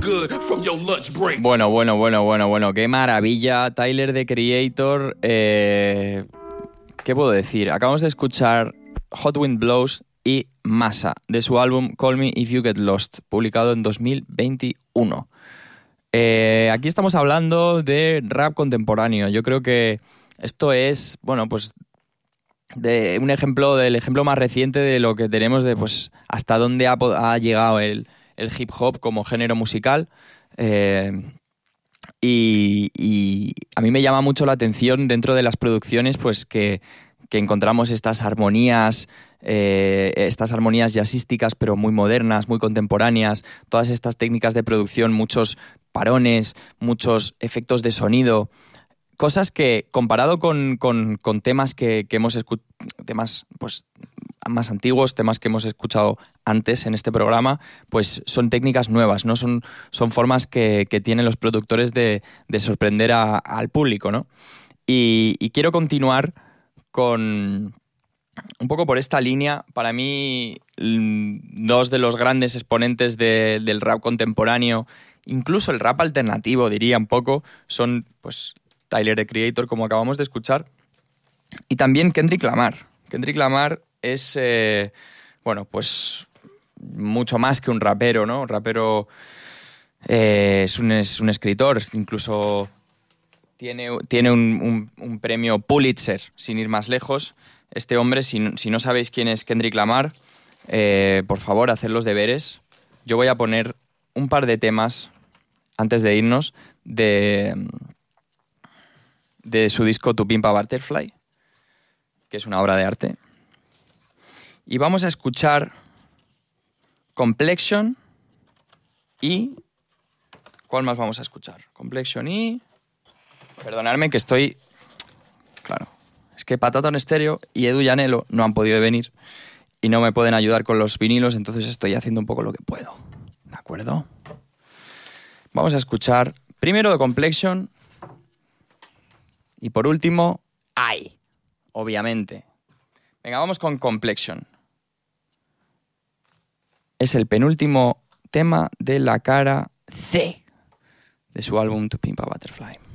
Bueno, qué maravilla. Tyler, the Creator. ¿Qué puedo decir? Acabamos de escuchar Hot Wind Blows y Massa, de su álbum Call Me If You Get Lost, publicado en 2021. Aquí estamos hablando de rap contemporáneo. Yo creo que esto es, bueno, pues de un ejemplo, del ejemplo más reciente de lo que tenemos de, pues, hasta dónde ha llegado el hip hop como género musical. Y a mí me llama mucho la atención dentro de las producciones, pues que encontramos estas armonías jazzísticas, pero muy modernas, muy contemporáneas, todas estas técnicas de producción, muchos parones, muchos efectos de sonido, cosas que, comparado con temas que hemos escuchado, temas pues más antiguos, temas que hemos escuchado antes en este programa, pues son técnicas nuevas, ¿no? Son formas que tienen los productores de sorprender al público, ¿no? Y quiero continuar con un poco por esta línea. Para mí, dos de los grandes exponentes del rap contemporáneo, incluso el rap alternativo, diría un poco, son pues Tyler, the Creator, como acabamos de escuchar, y también Kendrick Lamar. Kendrick Lamar es, pues mucho más que un rapero, ¿no? Un rapero es un escritor, incluso tiene un premio Pulitzer, sin ir más lejos. Este hombre, si no sabéis quién es Kendrick Lamar, por favor, haced los deberes. Yo voy a poner un par de temas, antes de irnos, de su disco To Pimp a Butterfly, que es una obra de arte. Y vamos a escuchar Complexion y... ¿Cuál más vamos a escuchar? Complexion y... Perdonadme que estoy... Claro, es que Pataton Stereo y Edu Llanelo no han podido venir y no me pueden ayudar con los vinilos, entonces estoy haciendo un poco lo que puedo. ¿De acuerdo? Vamos a escuchar primero de Complexion y por último, I, obviamente. Venga, vamos con Complexion. Es el penúltimo tema de la cara C de su álbum To Pimp a Butterfly.